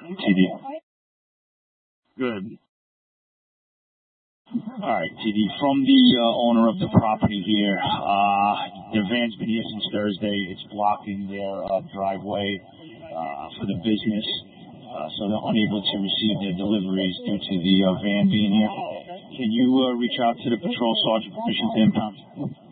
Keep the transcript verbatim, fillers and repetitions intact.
T D. Good. All right, T D. From the uh, owner of the property here, uh, their van's been here since Thursday. It's blocking their uh, driveway uh, for the business, uh, so they're unable to receive their deliveries due to the uh, van being here. Can you uh, reach out to the patrol sergeant permission to impound?